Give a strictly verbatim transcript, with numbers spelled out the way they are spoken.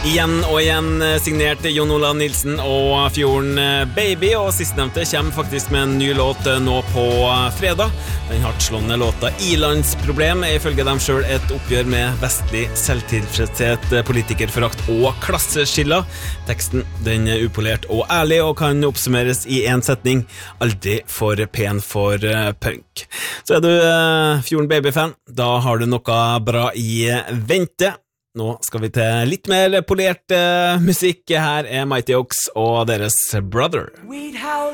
Igjen og igjen signert Jon Olav Nilsen og Fjorden Baby, og sistnevnte kommer faktisk med en ny låt nå på fredag. Den hardtslående låta Ilandsproblem er ifølge dem selv et oppgjør med vestlig selvtilfredshet, politikerforakt og klasseskiller. Teksten den er upolert og ærlig og kan oppsummeres i en setning: aldri for pen for punk. Så er du Fjorden Baby-fan, da har du noe bra i vente. Nå skal vi til litt mer polert uh, musikk. Her er Mighty Oaks og deres Brother. We'd howl